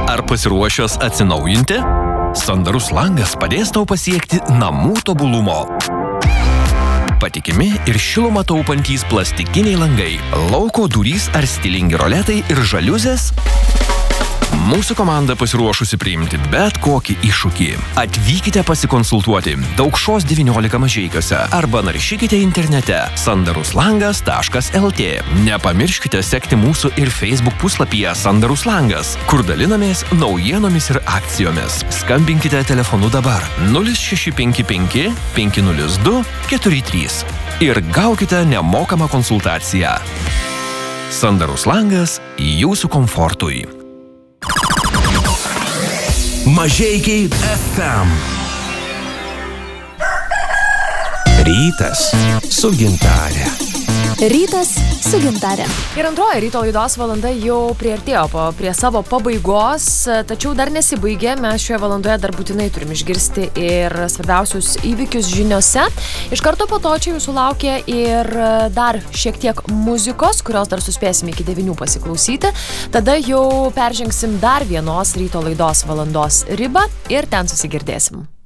Ar pasiruošęs atsinaujinti? Sandarus langas padės tau pasiekti namų tobulumo. Patikimi ir šilumą taupantys plastikiniai langai, lauko durys ar stilingi roletai ir žaliuzės? Mūsų komanda pasiruošusi priimti bet kokį iššūkį. Atvykite pasikonsultuoti Daukšos 19 Mažeikiuose arba naršykite internete sandaruslangas.lt. Nepamirškite sekti mūsų ir Facebook puslapyje Sandarus langas, kur dalinamės naujienomis ir akcijomis. Skambinkite telefonu dabar 0655 502 43 ir gaukite nemokamą konsultaciją. Sandarus langas jūsų komfortui. Mažeikiai FM. Rytas su Gintare. Rytas su Gintare. Ir antroji ryto laidos valanda jau priartėjo prie savo pabaigos, tačiau dar nesibaigė. Mes šioje valandoje dar būtinai turim išgirsti ir svarbiausius įvykius žiniose. Iš karto po to čia jūsų laukia ir dar šiek tiek muzikos, kurios dar suspėsim iki 9 pasiklausyti. Tada jau peržengsim dar vienos ryto laidos valandos ribą ir ten susigirdėsim.